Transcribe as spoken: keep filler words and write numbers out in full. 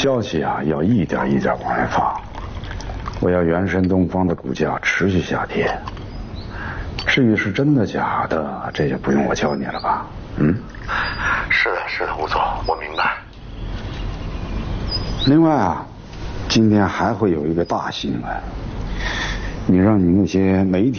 消息啊，要一点一点往外发。我要元神东方的股价持续下跌。至于是真的假的，这就不用我教你了吧？嗯， 是的，是的，吴总，我明白。 另外啊，今天还会有一个大新闻，你让你那些媒体。